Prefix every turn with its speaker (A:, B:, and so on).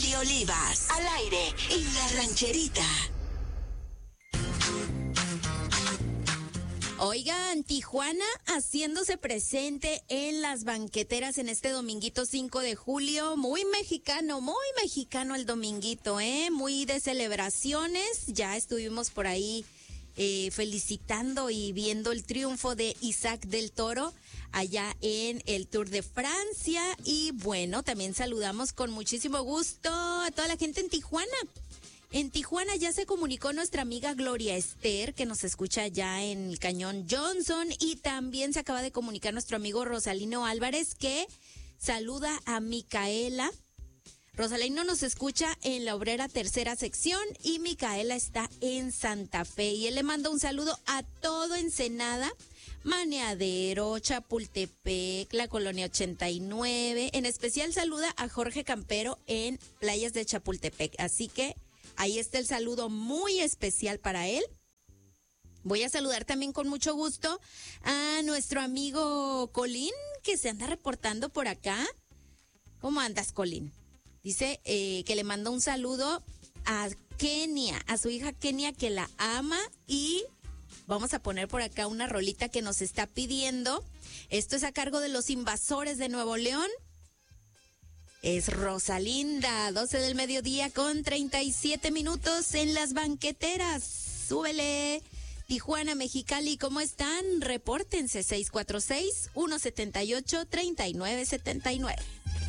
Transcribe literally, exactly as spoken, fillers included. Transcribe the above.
A: Lili Olivas, al aire en La Rancherita.
B: Oigan, Tijuana haciéndose presente en las banqueteras en este dominguito cinco de julio. Muy mexicano, muy mexicano el dominguito, ¿eh? Muy de celebraciones. Ya estuvimos por ahí eh, felicitando y viendo el triunfo de Isaac del Toro allá en el Tour de Francia. Y bueno, también saludamos con muchísimo gusto a toda la gente en Tijuana. En Tijuana ya se comunicó nuestra amiga Gloria Esther, que nos escucha allá en el Cañón Johnson, y también se acaba de comunicar nuestro amigo Rosalino Álvarez, que saluda a Micaela. Rosalino nos escucha en la Obrera Tercera Sección y Micaela está en Santa Fe, y él le manda un saludo a todo Ensenada, Maneadero, Chapultepec, la Colonia ochenta y nueve, en especial saluda a Jorge Campero en Playas de Chapultepec, así que ahí está el saludo muy especial para él. Voy a saludar también con mucho gusto a nuestro amigo Colín, que se anda reportando por acá. ¿Cómo andas, Colín? Dice eh, que le manda un saludo a Kenia, a su hija Kenia, que la ama, y vamos a poner por acá una rolita que nos está pidiendo. Esto es a cargo de Los Invasores de Nuevo León. Es Rosalinda, doce del mediodía con treinta y siete minutos en las banqueteras. Súbele. Tijuana, Mexicali, ¿cómo están? Repórtense seis cuatro seis, uno siete ocho, tres nueve siete nueve.